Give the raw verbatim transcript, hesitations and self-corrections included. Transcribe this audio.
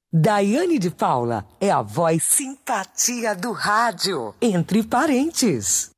Daiane de Paula é a voz simpatia do rádio. Entre parentes.